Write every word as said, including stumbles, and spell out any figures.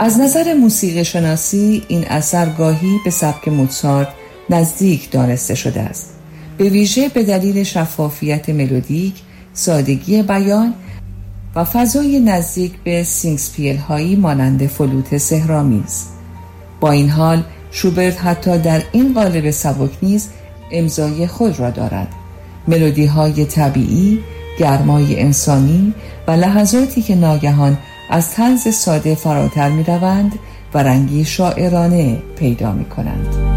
از نظر موسیقی شناسی این اثر گاهی به سبک موزارت نزدیک دانسته شده است، به ویژه به دلیل شفافیت ملودیک، سادگی بیان و فضای نزدیک به سینگسپیل هایی مانند فلوت سحرآمیز. با این حال شوبرت حتی در این قالب سبک نیز امضای خود را دارد. ملودی های طبیعی، گرمای انسانی و لحظاتی که ناگهان از طنز ساده فراتر می روند و رنگی شاعرانه پیدا می کنند.